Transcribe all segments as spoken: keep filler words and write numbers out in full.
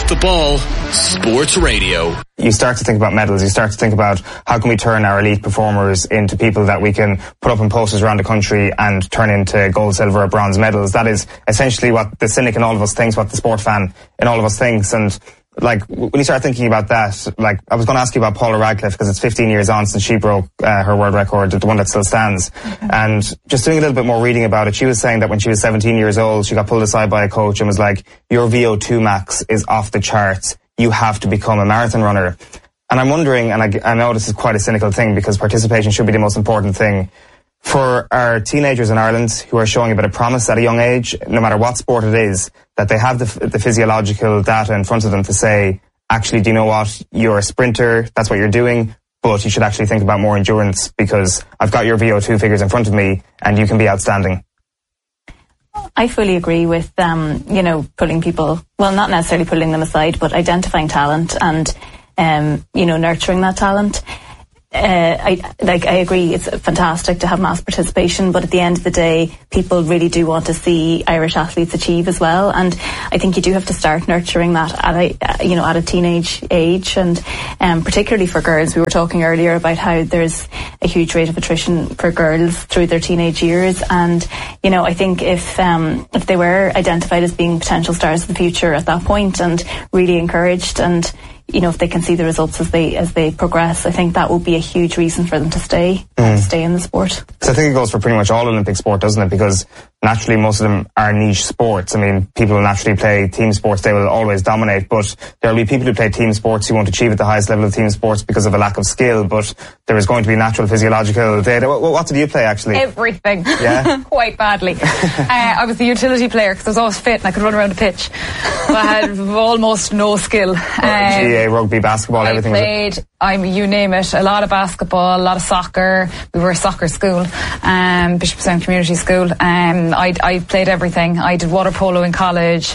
Off the Ball Sports Radio. You start to think about medals. You start to think about how can we turn our elite performers into people that we can put up in posters around the country and turn into gold, silver or bronze medals. That is essentially what the cynic in all of us thinks, what the sport fan in all of us thinks. And like, when you start thinking about that, like, I was going to ask you about Paula Radcliffe because it's fifteen years on since she broke uh, her world record, the one that still stands. Mm-hmm. And just doing a little bit more reading about it, she was saying that when she was seventeen years old, she got pulled aside by a coach and was like, your V O two max is off the charts. You have to become a marathon runner. And I'm wondering, and I, I know this is quite a cynical thing because participation should be the most important thing, for our teenagers in Ireland who are showing a bit of promise at a young age, no matter what sport it is, that they have the, the physiological data in front of them to say, actually, do you know what? You're a sprinter. That's what you're doing. But you should actually think about more endurance because I've got your V O two figures in front of me and you can be outstanding. I fully agree with, um, you know, pulling people, well, not necessarily pulling them aside, but identifying talent and, um, you know, nurturing that talent. Uh, I like. I agree. It's fantastic to have mass participation, but at the end of the day, people really do want to see Irish athletes achieve as well. And I think you do have to start nurturing that at a, you know, at a teenage age, and um, particularly for girls. We were talking earlier about how there's a huge rate of attrition for girls through their teenage years, and you know, I think if um, if they were identified as being potential stars of the future at that point, and really encouraged, and you know, if they can see the results as they as they progress, I think that will be a huge reason for them to stay mm. stay in the sport. So I think it goes for pretty much all Olympic sport, doesn't it? Because naturally most of them are niche sports. I mean, people will naturally play team sports, they will always dominate, but there will be people who play team sports who won't achieve at the highest level of team sports because of a lack of skill, but there is going to be natural physiological data. What, what did you play actually? Everything. Yeah? Quite badly. uh, I was the utility player because I was always fit and I could run around the pitch. But I had almost no skill. Um, G A A, rugby, basketball, I everything. Played, I'm you name it, a lot of basketball, a lot of soccer. We were a soccer school, um, Bishopstown Community School. Um, I, I played everything. I did water polo in college.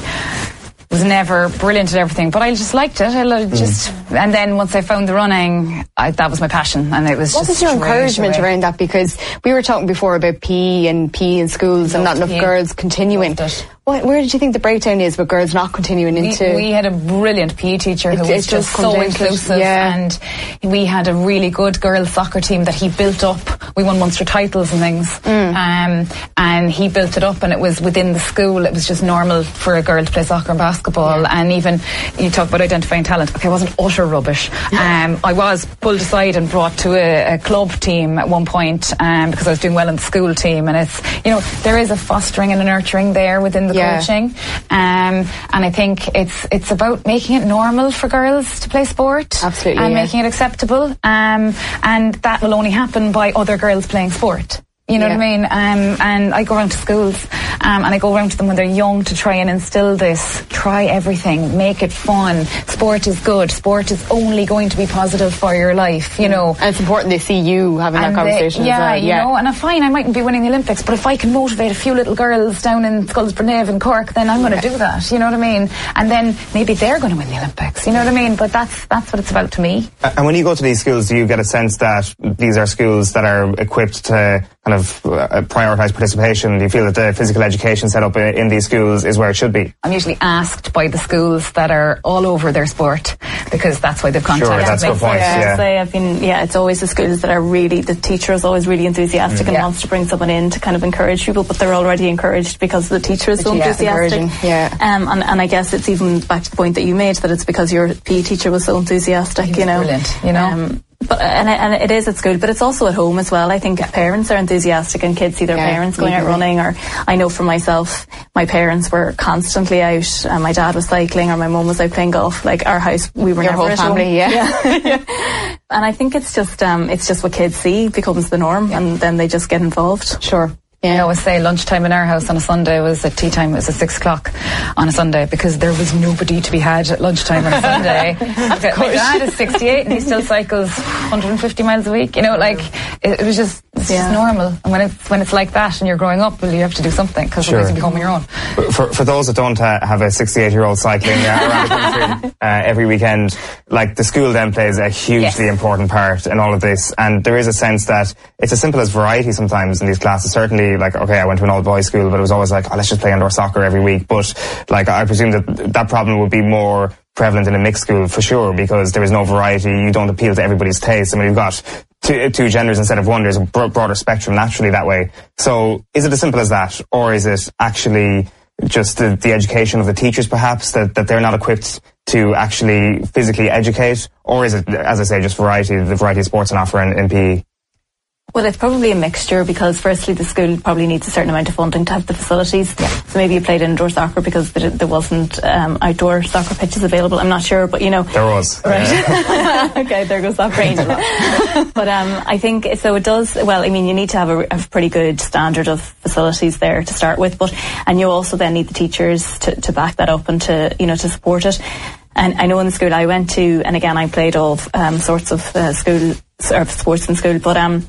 Was never brilliant at everything, but I just liked it. I loved just, mm. and then once I found the running, I, that was my passion, and it was. What just was your encouragement away. around that? Because we were talking before about P E and P E in schools, and not enough girls continuing. What, where did you think the breakdown is with girls not continuing into? We, we had a brilliant P E teacher who it, was it just so inclusive, yeah. and we had a really good girls soccer team that he built up. We won Munster titles and things, mm. um, and he built it up, and it was within the school. It was just normal for a girl to play soccer and basketball, yeah. and even you talk about identifying talent. Okay, I wasn't utter rubbish. um, I was pulled aside and brought to a, a club team at one point um, because I was doing well in the school team, and it's, you know, there is a fostering and a nurturing there within the yeah. coaching, um, and I think it's it's about making it normal for girls to play sport, absolutely, and yeah. making it acceptable, um, and that will only happen by other girls playing sport. You know yeah. what I mean? Um, and I go around to schools um, and I go around to them when they're young to try and instill this. Try everything. Make it fun. Sport is good. Sport is only going to be positive for your life, you know. And it's important they see you having and that conversation they, yeah, as well. You yeah, know, and I'm fine, I mightn't be winning the Olympics, but if I can motivate a few little girls down in Scoilsburnave in Cork, then I'm going to yeah. do that, you know what I mean? And then maybe they're going to win the Olympics, you know what I mean? But that's that's what it's about to me. And when you go to these schools, do you get a sense that these are schools that are equipped to kind of uh, prioritise participation? Do you feel that the physical education set up in these schools is where it should be? I'm usually asked by the schools that are all over their sport because that's why they've contacted me. Sure, that's a good point. Yeah, yeah. Say I've been, yeah, it's always the schools that are really, the teacher is always really enthusiastic mm. and yeah. wants to bring someone in to kind of encourage people, but they're already encouraged because the teacher is so yeah, enthusiastic. Yeah. Um, and, and I guess it's even back to the point that you made that it's because your P E teacher was so enthusiastic, He's you know. Brilliant, you know. Um, But and it, and it is at school, but it's also at home as well. I think parents are enthusiastic and kids see their yeah, parents going out running. Or I know for myself, my parents were constantly out. And my dad was cycling, or my mum was out playing golf. Like our house, we were Your never whole at family, home. yeah. yeah. yeah. And I think it's just um, it's just what kids see becomes the norm, yeah. and then they just get involved. Sure. Yeah. I always say lunchtime in our house on a Sunday was at tea time, it was at six o'clock on a Sunday because there was nobody to be had at lunchtime on a Sunday. My dad is sixty-eight and he still cycles one hundred fifty miles a week. You know, like, it, it was just, it's yeah. just normal. And when it's, when it's like that and you're growing up, well, you have to do something because sure. otherwise you'll be home on your own. For, for those that don't uh, have a sixty-eight-year-old cycling uh, around the country uh, every weekend, like the school then plays a hugely yes. important part in all of this. And there is a sense that it's as simple as variety sometimes in these classes. Certainly, like, okay, I went to an all-boys school, but it was always like, oh, let's just play indoor soccer every week. But, like, I presume that that problem would be more prevalent in a mixed school for sure, because there is no variety. You don't appeal to everybody's taste. I mean, you've got two, two genders instead of one. There's a broader spectrum naturally that way. So is it as simple as that, or is it actually just the, the education of the teachers perhaps, that, that they're not equipped to actually physically educate, or is it, as I say, just variety, the variety of sports on offer in, in P E? Well, it's probably a mixture, because firstly the school probably needs a certain amount of funding to have the facilities. Yeah. So maybe you played indoor soccer because there wasn't um, outdoor soccer pitches available. I'm not sure, but you know. There was. Right. Yeah. Okay, there goes that brain. But um, I think, so it does, well, I mean, you need to have a, a pretty good standard of facilities there to start with, but, and you also then need the teachers to, to back that up and to, you know, to support it. And I know in the school I went to, and again, I played all um, sorts of uh, school, or sports in school, but um,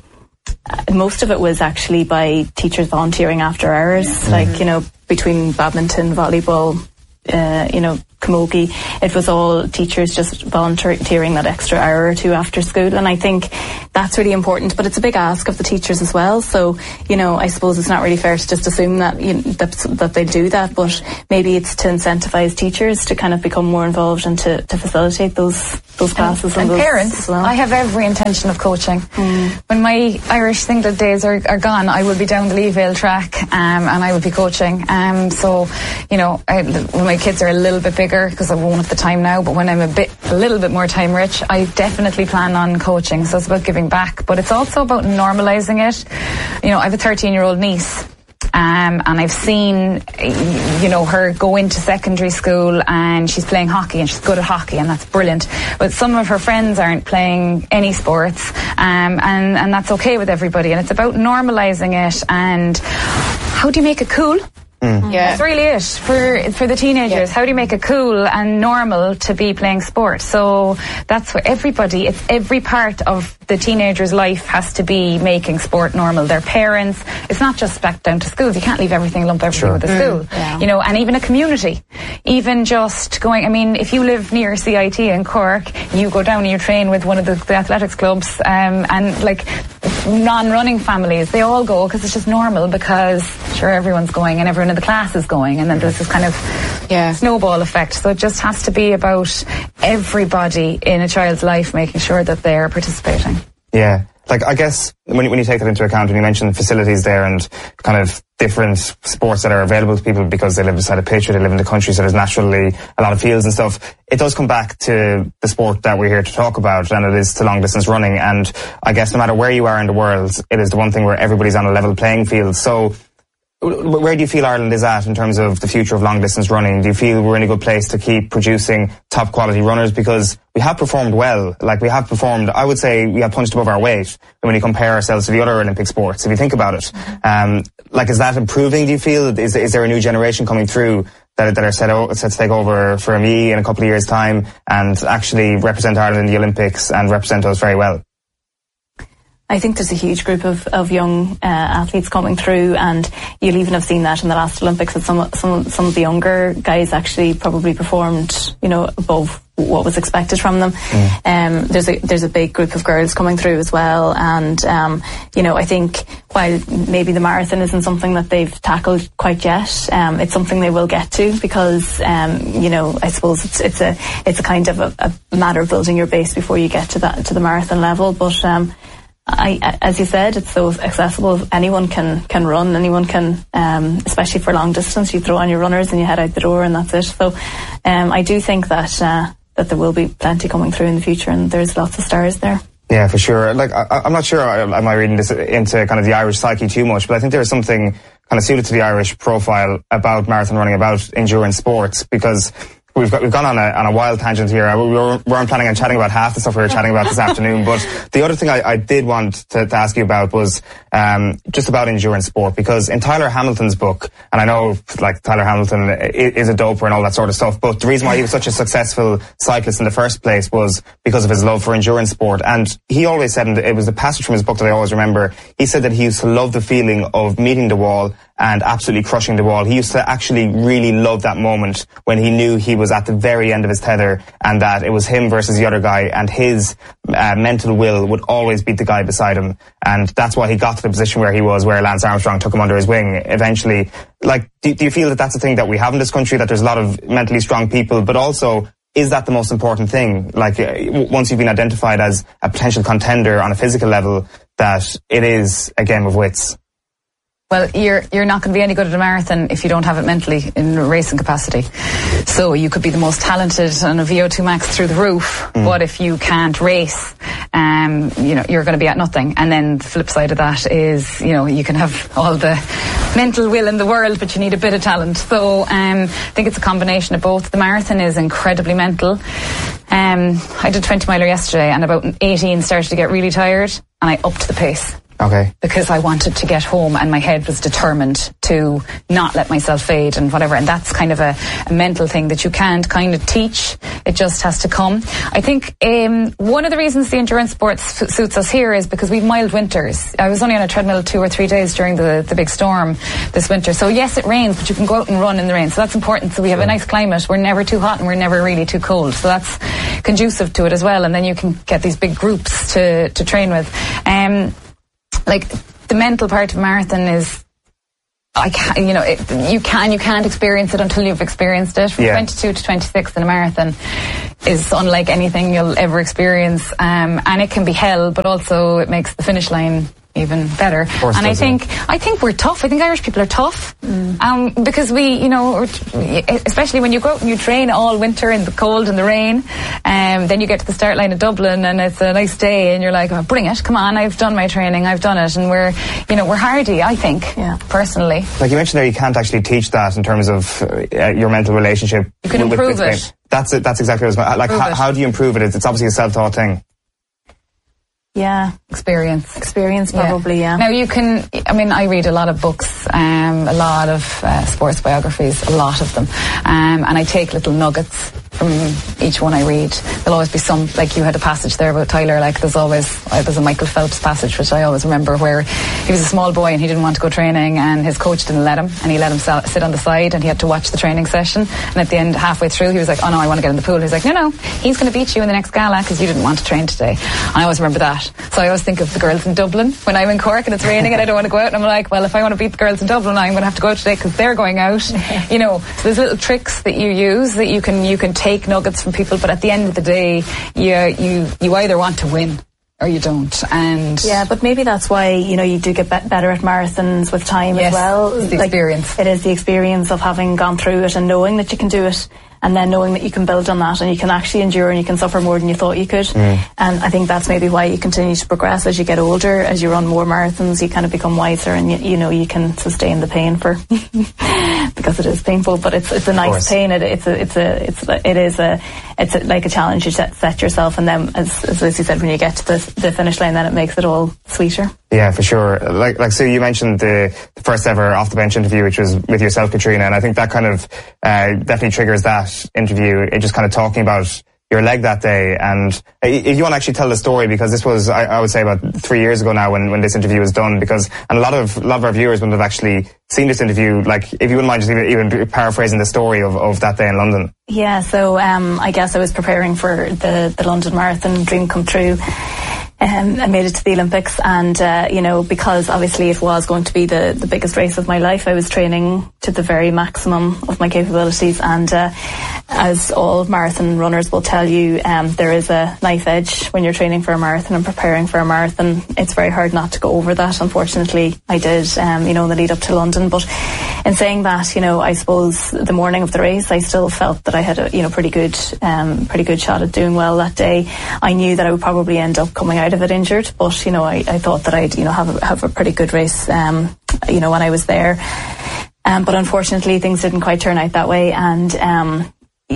most of it was actually by teachers volunteering after hours, mm-hmm. like, you know, between badminton, volleyball, uh, you know, camogie. It was all teachers just volunteering that extra hour or two after school. And I think that's really important, but it's a big ask of the teachers as well. So, you know, I suppose it's not really fair to just assume that, you know, that, that they do that, but maybe it's to incentivize teachers to kind of become more involved and to, to facilitate those those classes. And, and, and those parents, as well. I have every intention of coaching. Mm. When my Irish singlet days are, are gone, I will be down the Lee Vale track um, and I will be coaching. Um, so, you know, I, when my kids are a little bit bigger, because I won't have the time now, but when I'm a bit, a little bit more time rich, I definitely plan on coaching. So it's about giving back, but it's also about normalising it. You know, I have a thirteen year old niece. Um, and I've seen, you know, her go into secondary school and she's playing hockey and she's good at hockey and that's brilliant. But some of her friends aren't playing any sports, um, and, and that's okay with everybody. And it's about normalising it and how do you make it cool? Mm. Yeah. That's really it for for the teenagers. Yeah. How do you make it cool and normal to be playing sport? So that's where everybody, it's every part of the teenager's life has to be making sport normal. Their parents, it's not just back down to schools. You can't leave everything, lump everything sure. with the mm. school. Yeah. You know, and even a community. Even just going, I mean, if you live near C I T in Cork, you go down and you train with one of the, the athletics clubs, um, and like non-running families, they all go because it's just normal, because sure, everyone's going and everyone in the class is going, and then there's this kind of yeah. snowball effect. So it just has to be about everybody in a child's life making sure that they're participating. Yeah. Like, I guess when, when you take that into account, and you mentioned facilities there and kind of different sports that are available to people because they live beside a pitch or they live in the country, so there's naturally a lot of fields and stuff, it does come back to the sport that we're here to talk about, and it is to long distance running. And I guess no matter where you are in the world, it is the one thing where everybody's on a level playing field. So where do you feel Ireland is at in terms of the future of long distance running? Do you feel we're in a good place to keep producing top quality runners? Because we have performed well. Like, we have performed, I would say we have punched above our weight when you compare ourselves to the other Olympic sports, if you think about it. Um, like, is that improving, do you feel? Is, is there a new generation coming through that, that are set, o- set to take over for me in a couple of years' time and actually represent Ireland in the Olympics and represent us very well? I think there's a huge group of, of young uh, athletes coming through, and you'll even have seen that in the last Olympics that some some some of the younger guys actually probably performed, you know, above what was expected from them. Mm. Um, there's a there's a big group of girls coming through as well, and um, you know, I think while maybe the marathon isn't something that they've tackled quite yet, um, it's something they will get to, because um, you know, I suppose it's it's a it's a kind of a, a matter of building your base before you get to that to the marathon level, but. Um, I, as you said, it's so accessible. Anyone can, can run. Anyone can, um, especially for long distance. You throw on your runners and you head out the door, and that's it. So, um, I do think that uh, that there will be plenty coming through in the future, and there's lots of stars there. Yeah, for sure. Like, I, I'm not sure. Am I reading this into kind of the Irish psyche too much? But I think there is something kind of suited to the Irish profile about marathon running, about endurance sports, because. We've got, we've gone on a, on a wild tangent here. We weren't, weren't planning on chatting about half the stuff we were chatting about this afternoon. But the other thing I, I did want to, to ask you about was, um, just about endurance sport, because in Tyler Hamilton's book, and I know, like, Tyler Hamilton is a doper and all that sort of stuff, but the reason why he was such a successful cyclist in the first place was because of his love for endurance sport. And he always said, and it was the passage from his book that I always remember, he said that he used to love the feeling of meeting the wall and absolutely crushing the wall. He used to actually really love that moment when he knew he was at the very end of his tether, and that it was him versus the other guy, and his uh, mental will would always beat the guy beside him. And that's why he got to the position where he was, where Lance Armstrong took him under his wing eventually. Like, do, do you feel that that's a thing that we have in this country, that there's a lot of mentally strong people, but also is that the most important thing? Like, uh, once you've been identified as a potential contender on a physical level, that it is a game of wits. Well, you're you're not going to be any good at a marathon if you don't have it mentally in racing capacity. So you could be the most talented on a V O two max through the roof, mm. but if you can't race, um, you know, you're going to be at nothing. And then the flip side of that is, you know, you can have all the mental will in the world, but you need a bit of talent. So um, I think it's a combination of both. The marathon is incredibly mental. Um, I did twenty miler yesterday, and about eighteen started to get really tired, and I upped the pace. Okay. Because I wanted to get home, and my head was determined to not let myself fade and whatever. And that's kind of a, a mental thing that you can't kind of teach. It just has to come. I think um, one of the reasons the endurance sports f- suits us here is because we've mild winters. I was only on a treadmill two or three days during the, the big storm this winter. So yes, it rains, but you can go out and run in the rain. So that's important. So we have a nice climate. We're never too hot and we're never really too cold. So that's conducive to it as well. And then you can get these big groups to, to train with. Um, Like, the mental part of marathon is, I can't, you know, it, you can, you can't experience it until you've experienced it. From yeah. twenty-two to twenty-six in a marathon is unlike anything you'll ever experience. Um, and it can be hell, but also it makes the finish line even better. And I think it. I think we're tough. I think Irish people are tough. Mm. Um, because we, you know, especially when you go out and you train all winter in the cold and the rain, um, then you get to the start line of Dublin and it's a nice day and you're like, oh, bring it, come on, I've done my training, I've done it. And we're, you know, we're hardy, I think, yeah. personally. Like you mentioned there, you can't actually teach that in terms of uh, your mental relationship. You can with, improve with, it. That's it. That's exactly what I was like. How, how do you improve it? It's, it's obviously a self-taught thing. Yeah. Experience. Experience, probably, yeah. yeah. Now, you can, I mean, I read a lot of books, um, a lot of uh, sports biographies, a lot of them. Um, and I take little nuggets from each one I read. There'll always be some, like you had a passage there about Tyler, like there's always, uh, there's a Michael Phelps passage, which I always remember, where he was a small boy and he didn't want to go training and his coach didn't let him, and he let him sit on the side and he had to watch the training session. And at the end, halfway through, he was like, oh no, I want to get in the pool. He was like, no, no, he's going to beat you in the next gala because you didn't want to train today. And I always remember that. So I always think of the girls in Dublin when I'm in Cork and it's raining and I don't want to go out, and I'm like, well, if I want to beat the girls in Dublin, I'm going to have to go out today because they're going out. You know, so there's little tricks that you use that you can you can take nuggets from people, but at the end of the day, you you you either want to win or you don't. And yeah, but maybe that's why, you know, you do get be- better at marathons with time yes, as well. It's the like, experience. It is the experience of having gone through it and knowing that you can do it, and then knowing that you can build on that and you can actually endure and you can suffer more than you thought you could. Mm. And I think that's maybe why you continue to progress as you get older, as you run more marathons, you kind of become wiser, and you, you know, you can sustain the pain for because it is painful, but it's it's a nice pain. It, it's a it's a it's a, it is a it's a, like a challenge you set, set yourself, and then as as Lucy said, when you get to the, the finish line, then it makes it all sweeter. Yeah, for sure. Like, like, so you mentioned the, the first ever off the bench interview, which was with yourself, Katrina, and I think that kind of uh, definitely triggers that interview. It just kind of talking about your leg that day, and if you want to actually tell the story, because this was, I, I would say, about three years ago now when, when this interview was done, because and a lot of a lot of our viewers wouldn't have actually seen this interview. Like, if you wouldn't mind just even, even paraphrasing the story of, of that day in London. Yeah, so um, I guess I was preparing for the, the London Marathon, dream come true. Um, I made it to the Olympics, and uh, you know, because obviously it was going to be the, the biggest race of my life, I was training to the very maximum of my capabilities, and uh, as all marathon runners will tell you, um, there is a knife edge when you're training for a marathon and preparing for a marathon. It's very hard not to go over that. Unfortunately, I did, um, you know, in the lead up to London. But in saying that, you know, I suppose the morning of the race, I still felt that I had a, you know, pretty good, um, pretty good shot at doing well that day. I knew that I would probably end up coming out of it injured, but you know, I, I thought that I'd, you know, have a, have a pretty good race, um, you know, when I was there. Um, but unfortunately, things didn't quite turn out that way, and um,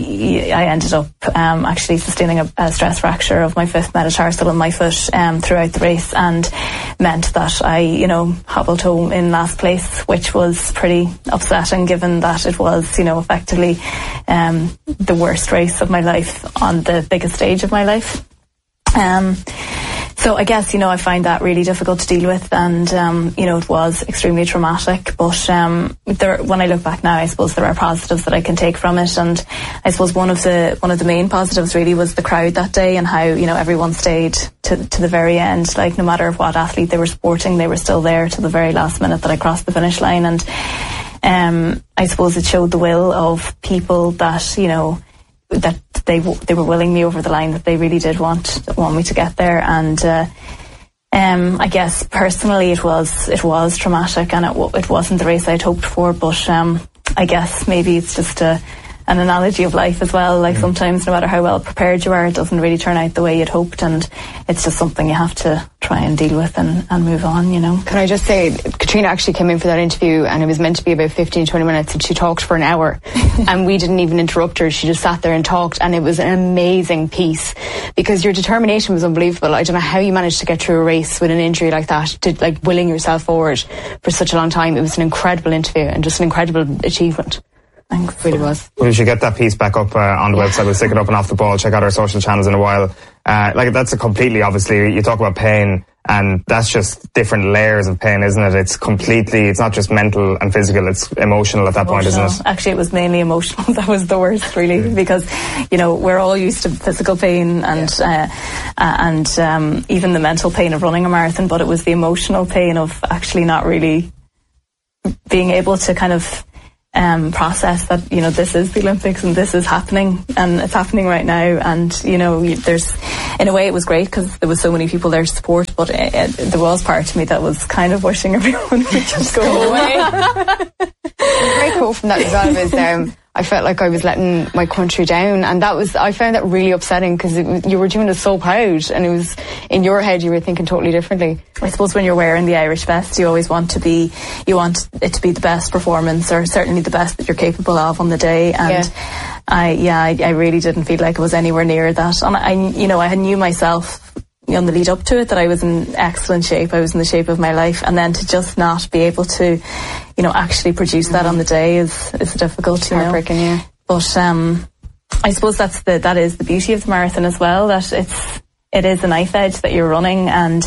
I ended up um, actually sustaining a, a stress fracture of my fifth metatarsal in my foot um, throughout the race, and meant that I, you know, hobbled home in last place, which was pretty upsetting, given that it was, you know, effectively um, the worst race of my life on the biggest stage of my life. Um, so I guess, you know, I find that really difficult to deal with, and, um, you know, it was extremely traumatic, but, um, there, when I look back now, I suppose there are positives that I can take from it, and I suppose one of the, one of the main positives really was the crowd that day, and how, you know, everyone stayed to, to the very end. Like, no matter what athlete they were supporting, they were still there to the very last minute that I crossed the finish line, and, um, I suppose it showed the will of people that, you know, that they they were willing me over the line, that they really did want want me to get there. And uh, um, I guess personally it was it was traumatic, and it it wasn't the race I'd hoped for. But um, I guess maybe it's just a an analogy of life as well. Like, sometimes no matter how well prepared you are, it doesn't really turn out the way you'd hoped, and it's just something you have to try and deal with and, and move on, you know. Can I just say, Katrina actually came in for that interview, and it was meant to be about fifteen, twenty minutes, and she talked for an hour and we didn't even interrupt her. She just sat there and talked, and it was an amazing piece, because your determination was unbelievable. I don't know how you managed to get through a race with an injury like that, to like willing yourself forward for such a long time. It was an incredible interview and just an incredible achievement. Thanks. It really was. We should get that piece back up uh, on the website. We'll stick it up and Off the Ball. Check out our social channels in a while. Uh, like, that's a completely, obviously, you talk about pain, and that's just different layers of pain, isn't it? It's completely, it's not just mental and physical, it's emotional at that emotional. point, isn't it? Actually, it was mainly emotional. That was the worst, really, yeah. Because, you know, we're all used to physical pain and yeah. uh, uh, and um, even the mental pain of running a marathon, but it was the emotional pain of actually not really being able to kind of Um, process that, you know, this is the Olympics and this is happening, and it's happening right now. And, you know, there's, in a way it was great because there was so many people there to support, but it, it, there was part of me that was kind of wishing everyone would just go away. A great quote from that as well was, um, I felt like I was letting my country down, and that was, I found that really upsetting, because you were doing it so proud, and it was, in your head you were thinking totally differently. I suppose when you're wearing the Irish vest, you always want to be, you want it to be the best performance, or certainly the best that you're capable of on the day. And yeah. I, yeah, I, I really didn't feel like it was anywhere near that. And I, you know, I knew myself on the lead up to it that I was in excellent shape. I was in the shape of my life, and then to just not be able to, you know, actually produce that on the day is is difficult. You know, heartbreaking, yeah. But um, I suppose that's the that is the beauty of the marathon as well. That it's it is a knife edge that you're running, and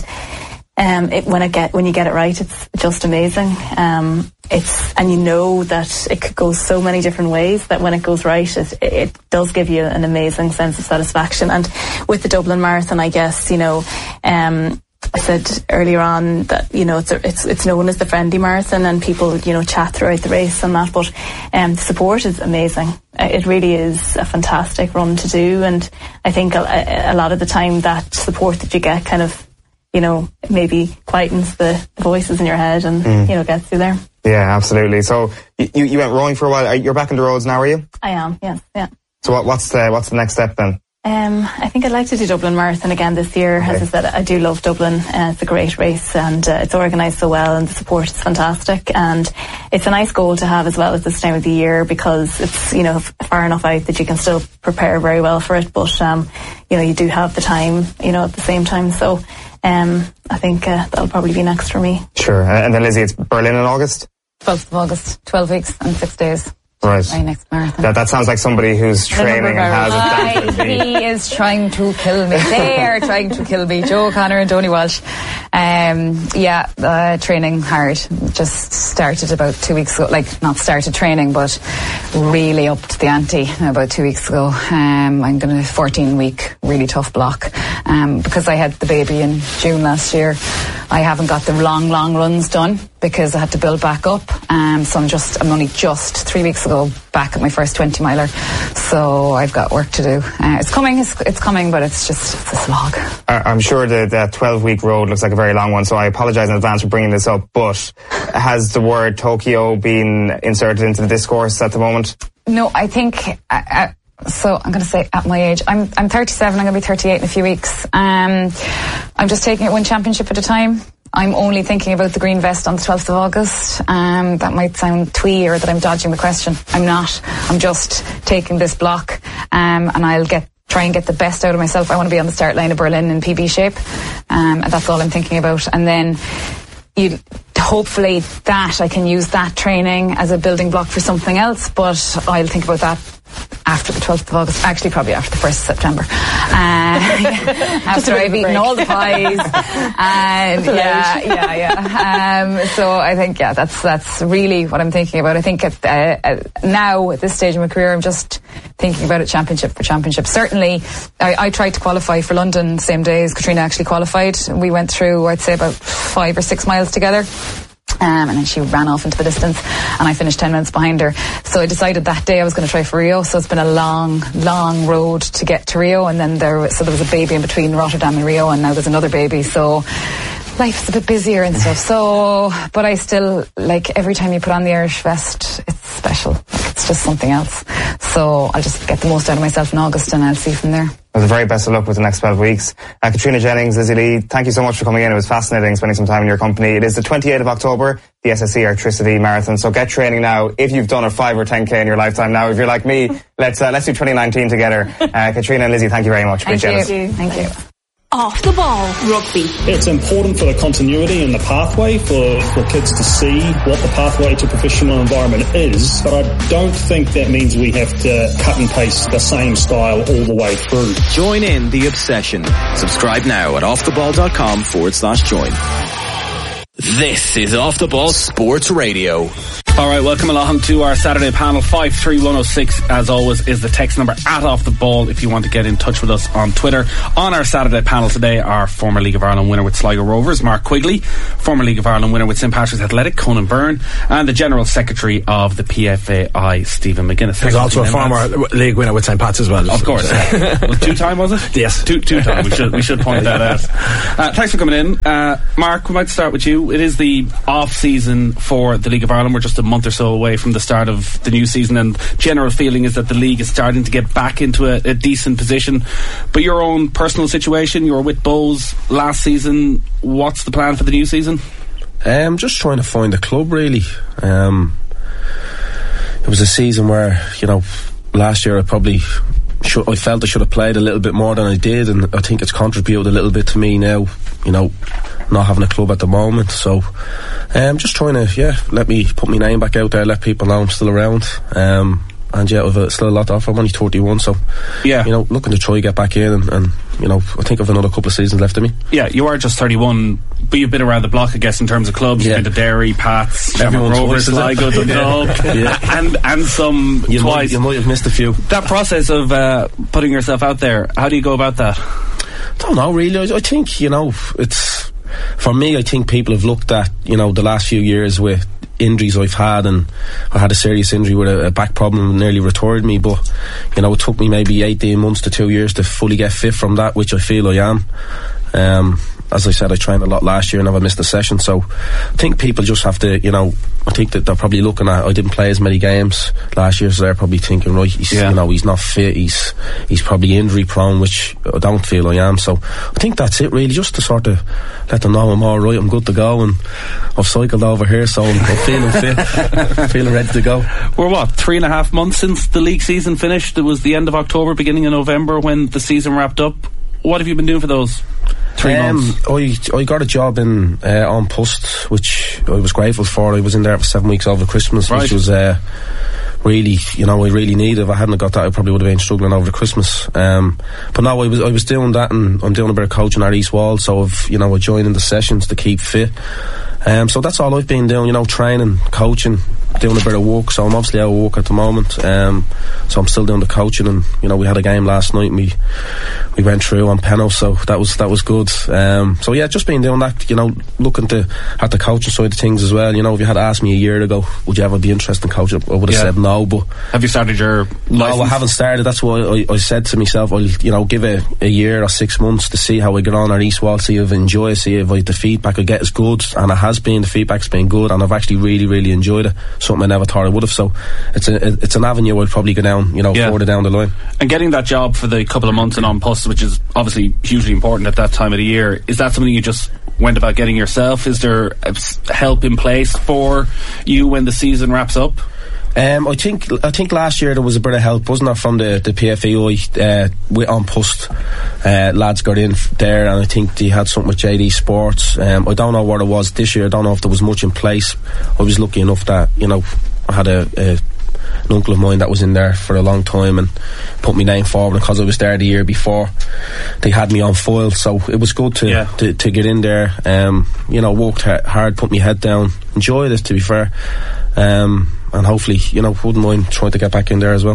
um, it, when it get when you get it right, it's just amazing. Um, it's and you know that it could go so many different ways, that when it goes right, it, it does give you an amazing sense of satisfaction. And with the Dublin Marathon, I guess, you know, um, I said earlier on that, you know, it's a, it's it's known as the friendly marathon, and people, you know, chat throughout the race and that, but um, the support is amazing. It really is a fantastic run to do, and I think a, a lot of the time that support that you get kind of, you know, maybe quietens the, the voices in your head and, mm. you know, gets you there. Yeah, absolutely. So you you went rowing for a while. You're back on the roads now, are you? I am, yes, yeah. So what, what's the what's the next step then? Um, I think I'd like to do Dublin Marathon again this year. Okay. As I said, I do love Dublin. Uh, it's a great race, and uh, it's organised so well, and the support is fantastic. And it's a nice goal to have as well at this time of the year, because it's, you know, far enough out that you can still prepare very well for it. But um, you know, you do have the time, you know, at the same time. So um, I think uh, that'll probably be next for me. Sure. Uh, and then Lizzie, it's Berlin in August. twelfth of August, twelve weeks and six days. Right. My next marathon. That, that sounds like somebody who's training and has it down. He is trying to kill me. They are trying to kill me. Joe O'Connor and Tony Walsh. Um, yeah, uh, training hard. Just started about two weeks ago. Like, not started training, but really upped the ante about two weeks ago. Um, I'm going to fourteen week, really tough block. Um, because I had the baby in June last year, I haven't got the long, long runs done because I had to build back up. Um, so I'm just, I'm only just three weeks ago back at my first twenty miler. So I've got work to do. Uh, it's coming, it's, it's coming, but it's just, it's a slog. I'm sure the, the twelve week road looks like a very long one, so I apologise in advance for bringing this up, but has the word Tokyo been inserted into the discourse at the moment? No, I think, uh, uh, so I'm going to say at my age, I'm I'm thirty-seven, I'm going to be thirty-eight in a few weeks. Um, I'm just taking it one championship at a time. I'm only thinking about the green vest on the twelfth of August. Um, that might sound twee, or that I'm dodging the question. I'm not. I'm just taking this block, um, and I'll get try and get the best out of myself. I want to be on the start line of Berlin in P B shape, um, and that's all I'm thinking about. And then you hopefully that I can use that training as a building block for something else, but I'll think about that after the twelfth of August, actually probably after the first of September, uh, after I've eaten all the pies, and yeah, yeah, yeah. Um, so I think yeah, that's that's really what I'm thinking about. I think at, uh, at now at this stage of my career, I'm just thinking about it championship for championship. Certainly, I, I tried to qualify for London same day as Katrina actually qualified. We went through, I'd say, about five or six miles together. Um, and then she ran off into the distance, and I finished ten minutes behind her. So I decided that day I was going to try for Rio. So it's been a long, long road to get to Rio, and then there, so there was a baby in between Rotterdam and Rio, and now there's another baby. So life's a bit busier and stuff. So, but I still, like, every time you put on the Irish vest, it's special. Like, it's just something else. So I'll just get the most out of myself in August, and I'll see from there. Well, the very best of luck with the next twelve weeks. Uh, Katrina Jennings, Lizzie Lee, thank you so much for coming in. It was fascinating spending some time in your company. It is the twenty-eighth of October, the S S E Artricity Marathon. So get training now. If you've done a five or ten K in your lifetime now, if you're like me, let's uh, let's do twenty nineteen together. Uh, Katrina and Lizzie, thank you very much. Thank Appreciate you. it. Thank you. Off the ball rugby. It's important for the continuity and the pathway for, for kids to see what the pathway to professional environment is, but I don't think that means we have to cut and paste the same style all the way through. Join in the obsession. Subscribe now at offtheball.com forward slash join. This is Off the Ball Sports Radio. Alright, welcome along to our Saturday panel. five three one oh six, as always, is the text number at Off the Ball if you want to get in touch with us on Twitter. On our Saturday panel today, our former League of Ireland winner with Sligo Rovers, Mark Quigley, former League of Ireland winner with Saint Patrick's Athletic, Conan Byrne, and the General Secretary of the P F A I, Stephen McGuinness. He's also a former lads. League winner with Saint Pat's as well. Of course. Well, two-time, was it? Yes. Two, two-time. We should, we should point that out. Uh, thanks for coming in. Uh, Mark, we might start with you. It is the off-season for the League of Ireland. We're just a month or so away from the start of the new season, and general feeling is that the league is starting to get back into a, a decent position. But your own personal situation, you were with Bows last season. What's the plan for the new season? Um, just trying to find a club, really. Um, it was a season where, you know, last year I probably should, I felt I should have played a little bit more than I did, and I think it's contributed a little bit to me now, you know, not having a club at the moment. So um, just trying to, yeah, let me put my name back out there, let people know I'm still around. Um, and yeah, I've uh, still a lot to offer. I'm only thirty-one, so yeah, you know, looking to try get back in, and, and you know, I think I've another couple of seasons left of me. Yeah, you are just thirty-one, but you've been around the block, I guess, in terms of clubs. Yeah. You've been to Derry, Pats, Shamrock Rovers, Sligo, Dundalk, yeah. and and some you twice. Might, you might have missed a few. That process of uh, putting yourself out there, how do you go about that? I don't know, really. I, I think, you know, it's, for me, I think people have looked at, you know, the last few years with injuries I've had, and I had a serious injury with a, a back problem, nearly retired me, but you know, it took me maybe eighteen months to two years to fully get fit from that, which I feel I am. Um, as I said, I trained a lot last year and never missed a session, so I think people just have to, you know, I think that they're probably looking at, I didn't play as many games last year, so they're probably thinking, right, he's, yeah. you know, he's not fit, he's he's probably injury prone, which I don't feel I am. So I think that's it, really, just to sort of let them know I'm alright, I'm good to go, and I've cycled over here, so I'm, I'm feeling fit, feeling ready to go. We're what, three and a half months since the league season finished? It was the end of October, beginning of November when the season wrapped up. What have you been doing for those three um, months? I, I got a job in uh, on Post, which I was grateful for. I was in there for seven weeks over Christmas, right. which was uh, really, you know, I really needed. If I hadn't got that, I probably would have been struggling over the Christmas. Um, but no, I was I was doing that, and I'm doing a bit of coaching at East Wall, so I've, you know, I joined in the sessions to keep fit. Um, so that's all I've been doing, you know, training, coaching, doing a bit of work. So I'm obviously out of work at the moment, um, so I'm still doing the coaching, and you know, we had a game last night and we we went through on Penno, so that was that was good. Um, so yeah, just been doing that, you know, looking to at the coaching side of things as well. You know, if you had asked me a year ago, would you ever be interested in coaching, I would have yeah. said no. But have you started your license? No, I haven't started. That's why I, I said to myself, I'll, you know, give it a year or six months to see how I get on at East Wall, see if I enjoy it, see if I, the feedback I get is good, and it has been. The feedback's been good, and I've actually really, really enjoyed it. Something I never thought I would have. So it's a, it's an avenue I'd probably go down, you know, yeah. further down the line. And getting that job for the couple of months in on Post, which is obviously hugely important at that time of the year, is that something you just went about getting yourself? Is there help in place for you when the season wraps up? Um, I think I think last year there was a bit of help, wasn't there, from the, the P F A I uh, with on Post. Uh, lads got in there, and I think they had something with J D Sports. Um, I don't know what it was this year. I don't know if there was much in place. I was lucky enough that, you know, I had a, a an uncle of mine that was in there for a long time and put my name forward, because I was there the year before they had me on file, so it was good to yeah. to, to get in there. Um, you know, worked hard, put my head down, enjoyed it, to be fair. Um, and hopefully, you know, wouldn't mind trying to get back in there as well.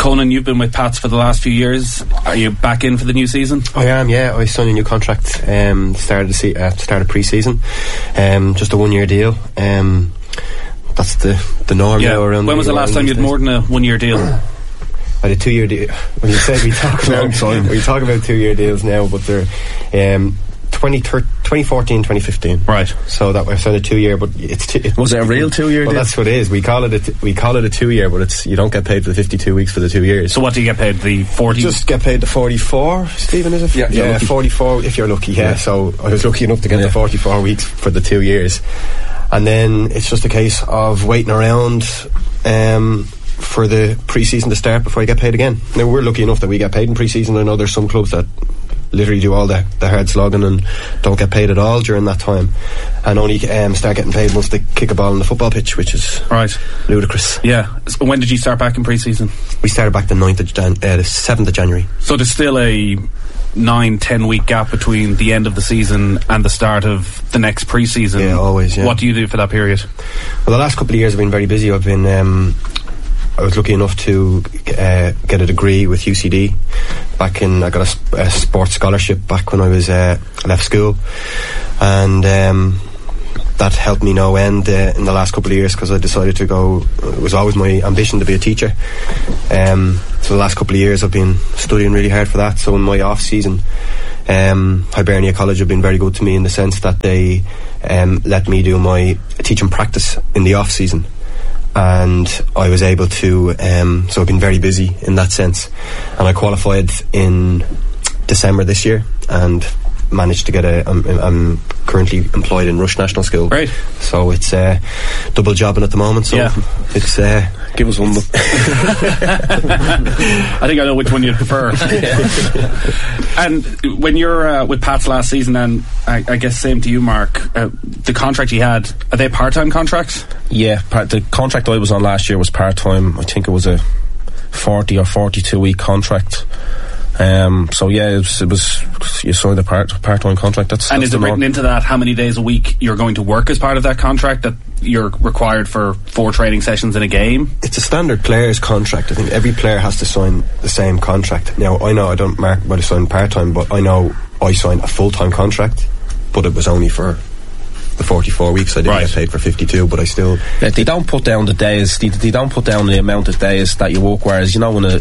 Conan, you've been with Pats for the last few years. Are you back in for the new season? I am, yeah. I signed a new contract um, started the se- uh, start of pre-season. Um, just a one-year deal. Um, that's the the norm yeah. now around. When was the last time you had more than a one-year deal? I had a two-year deal. When you say we talk about we talk about two-year deals now, but they're um, twenty fourteen, twenty fifteen. Right. So that I signed a two-year, but it's t- it, was it a real two-year well, deal? That's what it is. We call it a t- we call it a two-year, but it's you don't get paid for the fifty-two weeks for the two years. So what do you get paid? The forty? You just get paid the forty-four. Stephen, is it? Yeah, yeah, forty-four if you're lucky. Yeah. yeah. So I was lucky enough to get yeah. the forty-four weeks for the two years, and then it's just a case of waiting around. Um, for the pre-season to start before you get paid again. Now we're lucky enough that we get paid in pre-season. I know there's some clubs that literally do all the, the hard slogging and don't get paid at all during that time, and only um, start getting paid once they kick a ball on the football pitch, which is right ludicrous. Yeah. So when did you start back in pre-season? We started back the ninth of Jan- uh, the seventh of January. So there's still a nine, ten week gap between the end of the season and the start of the next pre-season. Yeah, always. Yeah. What do you do for that period? Well, the last couple of years I've been very busy. I've been um, I was lucky enough to uh, get a degree with U C D back in. I got a, sp- a sports scholarship back when I was uh, left school, and um, that helped me no end uh, in the last couple of years because I decided to go. It was always my ambition to be a teacher. Um, so the last couple of years I've been studying really hard for that. So in my off season, um, Hibernia College have been very good to me in the sense that they um, let me do my teaching practice in the off season. And I was able to um, so I've been very busy in that sense, and I qualified in December this year and managed to get a I'm, I'm currently employed in Rush National School. Right. So it's uh, double jobbing at the moment, so yeah. it's uh, give us one. I think I know which one you'd prefer. And when you're uh, with Pats last season, and I, I guess same to you, Mark, uh, the contract you had, are they part-time contracts? Yeah, part, the contract I was on last year was part-time. I think it was a forty or forty-two week contract. Um, so yeah, it was, it was you signed a part part-time contract. That's, and that's is it written into that how many days a week you're going to work as part of that contract? That you're required for four training sessions in a game? It's a standard player's contract. I think every player has to sign the same contract. Now I know I don't mark whether I signed part-time, but I know I signed a full-time contract, but it was only for the forty-four weeks. I didn't right. get paid for fifty-two, but I still. Yeah, they don't put down the days. They, they don't put down the amount of days that you work. Whereas you know when a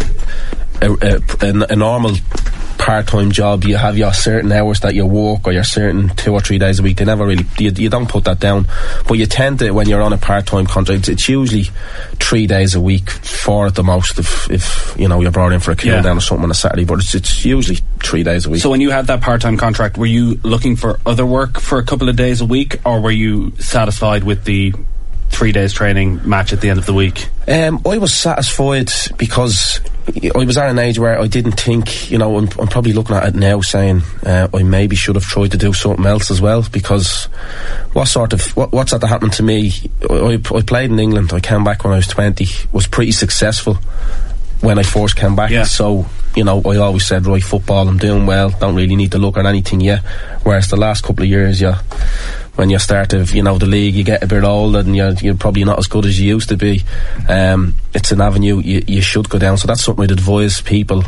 a, a, a normal part-time job, you have your certain hours that you work, or your certain two or three days a week. They never really you, you don't put that down. But you tend to, when you're on a part-time contract, it's usually three days a week, four at the most. If, if you know you're brought in for a cool yeah. down or something on a Saturday, but it's it's usually three days a week. So when you had that part-time contract, were you looking for other work for a couple of days a week, or were you satisfied with the three days training match at the end of the week? Um, I was satisfied because I was at an age where I didn't think, you know, I'm, I'm probably looking at it now saying uh, I maybe should have tried to do something else as well, because what sort of what, what's that happened to me? I, I played in England. I came back when I was twenty, was pretty successful when I first came back. Yeah. So, you know, I always said, right, football, I'm doing well, don't really need to look at anything yet. Whereas the last couple of years, yeah, when you start to, you know, the league, you get a bit older and you're, you're probably not as good as you used to be. Um, it's an avenue you, you should go down. So that's something I'd advise people,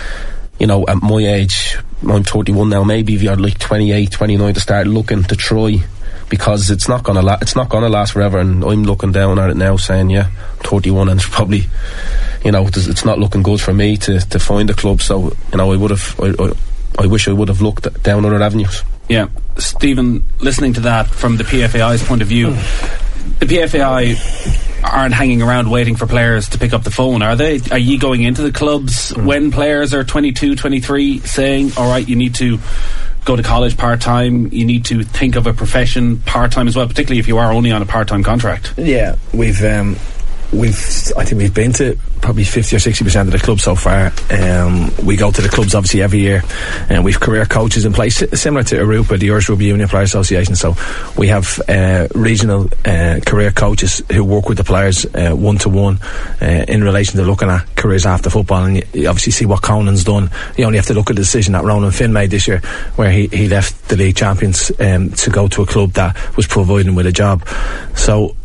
you know, at my age, I'm thirty-one now, maybe if you're like twenty-eight, twenty-nine, to start looking to try, because it's not gonna la- it's not gonna last forever. And I'm looking down at it now saying, yeah, I'm thirty-one and it's probably, you know, it's not looking good for me to, to find a club. So, you know, I would have, I, I, I wish I would have looked down other avenues. Yeah. Stephen, listening to that from the P F A I's point of view, the P F A I aren't hanging around waiting for players to pick up the phone, are they? Are you going into the clubs mm. when players are twenty-two, twenty-three saying, alright, you need to go to college part-time, you need to think of a profession part-time as well, particularly if you are only on a part-time contract? Yeah, we've um, we've I think we've been to probably fifty or sixty percent of the clubs so far. Um, we go to the clubs obviously every year, and we've career coaches in place similar to Arupa, the Irish Rugby Union Players Association. So we have uh, regional uh, career coaches who work with the players uh, one to one uh, in relation to looking at careers after football. And you, you obviously see what Conan's done. You only have to look at the decision that Ronan Finn made this year, where he, he left the league champions um, to go to a club that was providing with a job. So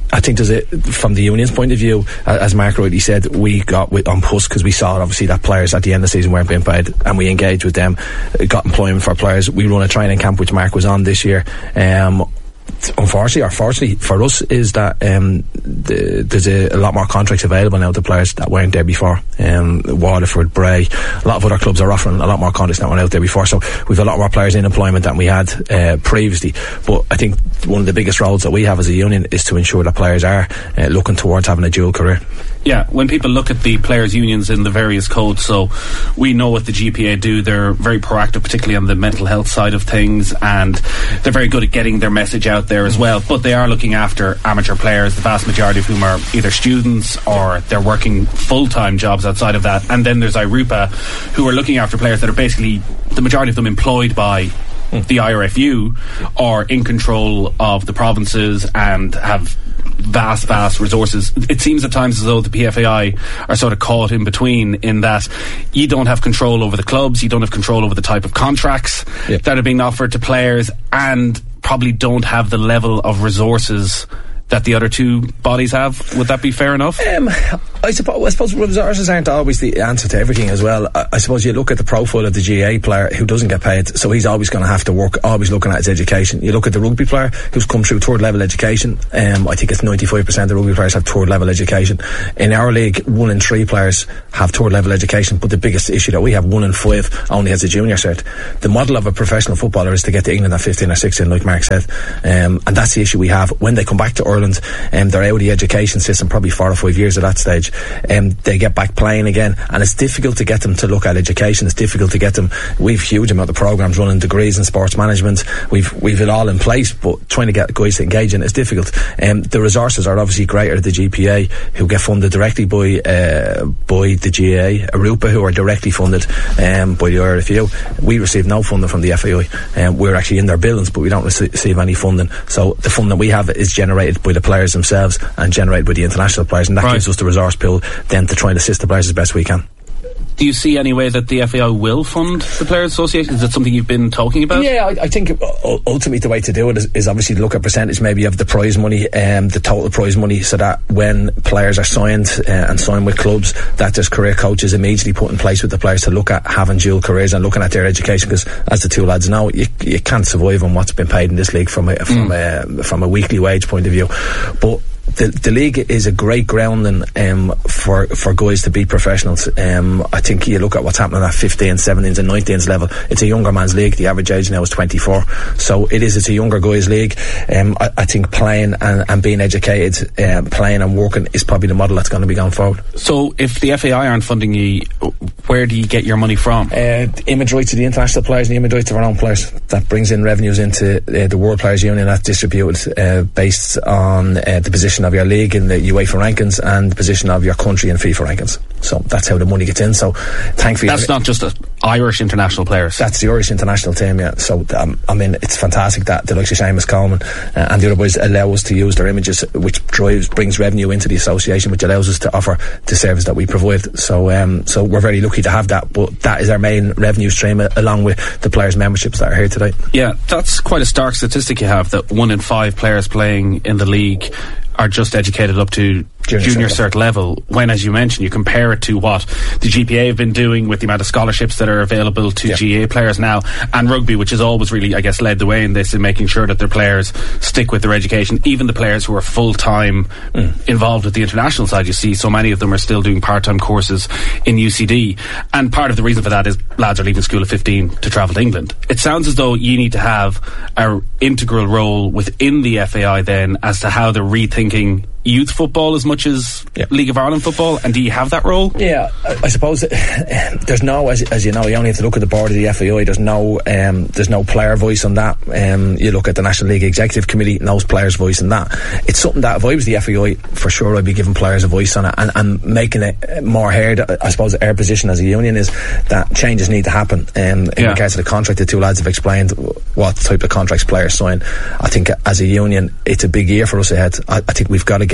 I think there's a, from the union's point of view, as Mark rightly said, we got with, on puss because we saw obviously that players at the end of the season weren't being paid, and we engaged with them, got employment for players. We run a training camp which Mark was on this year. Um, unfortunately or fortunately for us is that um, the, there's a, a lot more contracts available now to players that weren't there before. um, Waterford, Bray, a lot of other clubs are offering a lot more contracts that weren't out there before, so we've a lot more players in employment than we had uh, previously. But I think one of the biggest roles that we have as a union is to ensure that players are uh, looking towards having a dual career. Yeah, when people look at the players' unions in the various codes, so we know what the G P A do. They're very proactive, particularly on the mental health side of things, and they're very good at getting their message out there as well. But they are looking after amateur players, the vast majority of whom are either students or they're working full-time jobs outside of that. And then there's I R U P A, who are looking after players that are basically, the majority of them, employed by the I R F U or in control of the provinces and have vast, vast resources. It seems at times as though the P F A I are sort of caught in between, in that you don't have control over the clubs, you don't have control over the type of contracts yep. that are being offered to players, and probably don't have the level of resources that the other two bodies have. Would that be fair enough? Um, I suppose, I suppose resources aren't always the answer to everything as well. I, I suppose you look at the profile of the G A A player who doesn't get paid, so he's always going to have to work, always looking at his education. You look at the rugby player who's come through third level education. Um, I think it's ninety-five percent of rugby players have third level education. In our league, one in three players have third level education, but the biggest issue that we have, one in five only has a junior cert. The model of a professional footballer is to get to England at fifteen or sixteen, like Mark said, um, and that's the issue we have. When they come back to Ireland, um, they're out of the education system probably four or five years at that stage. Um, they get back playing again, and it's difficult to get them to look at education. It's difficult to get them. We've huge amount of programs running, degrees in sports management. We've we've it all in place, but trying to get guys to engage in it is difficult. Um, the resources are obviously greater at the G P A, who get funded directly by uh, by the G A A, A R U P A, who are directly funded um, by the I R F U. We receive no funding from the F A I. Um, we're actually in their buildings, but we don't receive any funding. So the funding we have is generated by the players themselves and generated by the international players, and that right. gives us the resource pool then to try and assist the players as best we can. Do you see any way that the F A I will fund the Players Association? Is that something you've been talking about? Yeah, I, I think ultimately the way to do it is, is obviously to look at percentage maybe of the prize money, um, the total prize money, so that when players are signed uh, and signed with clubs, that there's career coaches immediately put in place with the players to look at having dual careers and looking at their education, because as the two lads know, you, you can't survive on what's been paid in this league from a, from mm. a, from a weekly wage point of view. But The, the league is a great grounding um, for for guys to be professionals. Um, I think you look at what's happening at fifteens, seventeens and nineteens level. It's a younger man's league. The average age now is twenty-four. So it is, it's a younger guys league. Um, I, I think playing and, and being educated, uh, playing and working is probably the model that's going to be going forward. So if the F A I aren't funding you, where do you get your money from? Uh, image rights to the international players and the image rights to our own players. That brings in revenues into uh, the World Players Union that's distributed uh, based on uh, the position of your league in the UEFA rankings and the position of your country in FIFA rankings. So that's how the money gets in. So thankfully, that's not just a Irish international players. That's the Irish international team, yeah. So um, I mean, it's fantastic that the likes of Seamus Coleman uh, and the other boys allow us to use their images, which drives brings revenue into the association, which allows us to offer the service that we provide. So um, so we're very lucky to have that. But that is our main revenue stream, uh, along with the players' memberships that are here today. Yeah, that's quite a stark statistic you have, that one in five players playing in the league are just educated up to junior, junior cert, cert level, when, as you mentioned, you compare it to what the G P A have been doing with the amount of scholarships that are available to yep. G A A players now, and rugby, which has always really, I guess, led the way in this, in making sure that their players stick with their education. Even the players who are full-time mm. involved with the international side, you see so many of them are still doing part-time courses in U C D, and part of the reason for that is lads are leaving school at fifteen to travel to England. It sounds as though you need to have an integral role within the F A I then as to how they're rethinking youth football as much as yep. League of Ireland football, and do you have that role? Yeah, I, I suppose there's no, as, as you know, you only have to look at the board of the F A I. There's no um, there's no player voice on that. Um, you look at the National League Executive Committee, no players' voice in that. It's something that if I was the F A I, for sure I'd be giving players a voice on it and, and making it more heard. I suppose our position as a union is that changes need to happen. Um, in yeah. regards to the contract, the two lads have explained what type of contracts players sign. I think as a union, it's a big year for us ahead. I, I think we've got to get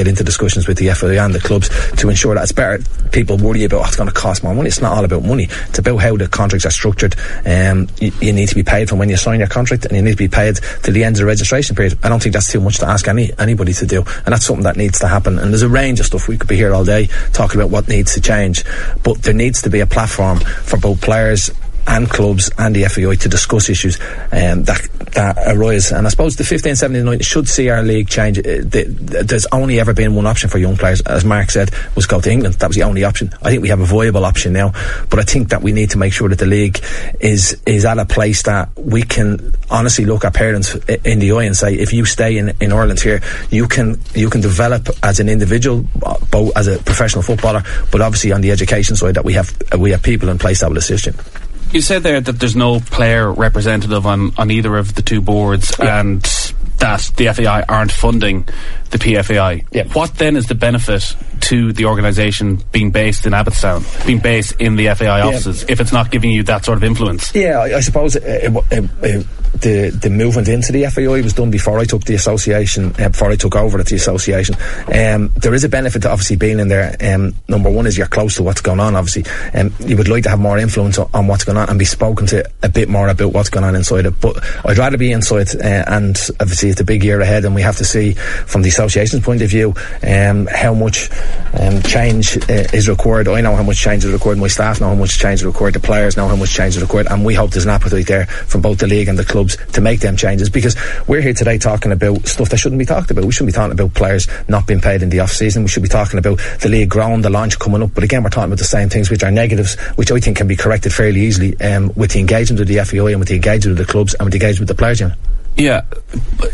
get into discussions with the F A I and the clubs to ensure that it's better. People worry about, oh, it's going to cost more money. It's not all about money. It's about how the contracts are structured. Um, you, you need to be paid from when you sign your contract, and you need to be paid till the end of the registration period. I don't think that's too much to ask any anybody to do, and that's something that needs to happen. And there's a range of stuff. We could be here all day talking about what needs to change, but there needs to be a platform for both players and clubs and the F A I to discuss issues um, that that arise. And I suppose the fifteen seventeen nineteen should see our league change. There's only ever been one option for young players, as Mark said, was go to England. That was the only option. I think we have a viable option now, but I think that we need to make sure that the league is is at a place that we can honestly look our parents in the eye and say, if you stay in, in Ireland here, you can you can develop as an individual, both as a professional footballer, but obviously on the education side that we have we have people in place that will assist you. You said there that there's no player representative on, on either of the two boards, yeah. and that the F A I aren't funding the P F A I. Yeah. What then is the benefit to the organisation being based in Abbottstown, being based in the F A I offices, yeah. if it's not giving you that sort of influence? Yeah, I, I suppose it, it, it, it, the the movement into the F A I was done before I took the association, uh, before I took over at the association. Um, there is a benefit to obviously being in there. Um, number one is you're close to what's going on, obviously. Um, you would like to have more influence on, on what's going on and be spoken to a bit more about what's going on inside it. But I'd rather be inside, uh, and obviously it's a big year ahead, and we have to see from the association's point of view um, how much um, change uh, is required. I know how much change is required, my staff know how much change is required, the players know how much change is required, and we hope there's an appetite there from both the league and the clubs to make them changes, because we're here today talking about stuff that shouldn't be talked about. We shouldn't be talking about players not being paid in the off season. We should be talking about the league growing, the launch coming up. But again, we're talking about the same things, which are negatives, which I think can be corrected fairly easily um, with the engagement of the F A I and with the engagement of the clubs and with the engagement of the players. You know? Yeah,